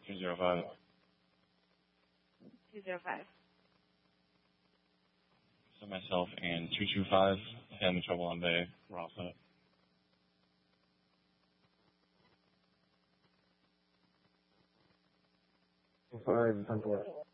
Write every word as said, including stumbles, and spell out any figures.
two zero five. two zero five. So myself and two two five having trouble on bay. We're all set. Five, ten four.